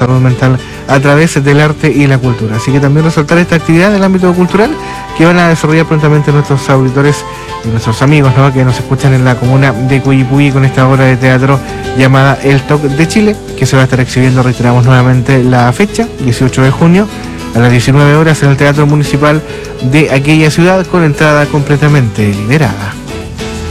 salud mental a través del arte y la cultura. Así que también resaltar esta actividad en el ámbito cultural que van a desarrollar prontamente nuestros auditores y nuestros amigos, ¿no?, que nos escuchan en la comuna de Coyipulli con esta obra de teatro llamada El Toc de Chile, que se va a estar exhibiendo, reiteramos nuevamente la fecha, 18 de junio, a las 19 horas en el Teatro Municipal de aquella ciudad, con entrada completamente liberada.